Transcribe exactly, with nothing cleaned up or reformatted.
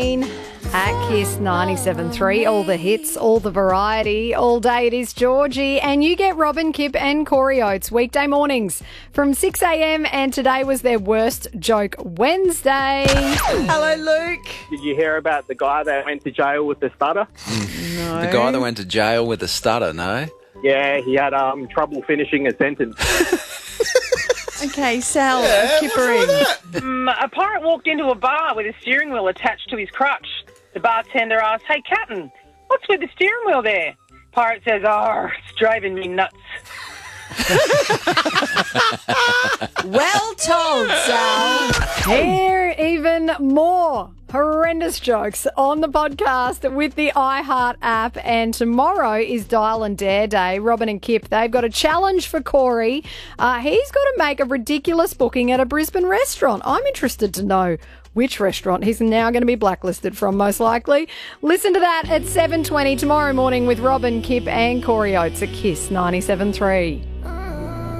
At Kiss ninety-seven point three, all the hits, all the variety, all day it is Georgie, and you get Robin, Kip and Corey Oates weekday mornings from six a.m. and today was their Worst Joke Wednesday. Hello, Luke. Did you hear about the guy that went to jail with the stutter? No. The guy that went to jail with a stutter, no? Yeah, he had um, trouble finishing a sentence. Okay, Sal, Yeah, Kippering. Um, a pirate walked into a bar with a steering wheel attached to his crutch. The bartender asked, "Hey, Captain, what's with the steering wheel there?" Pirate says, "Oh, it's driving me nuts." Well told, Sal. Hear even more horrendous jokes on the podcast with the iHeart app. And tomorrow is Dial and Dare Day. Robin and Kip, they've got a challenge for Corey. Uh, he's got to make a ridiculous booking at a Brisbane restaurant. I'm interested to know which restaurant he's now going to be blacklisted from, most likely. Listen to that at seven twenty tomorrow morning with Robin, Kip and Corey Oates at Kiss ninety-seven point three.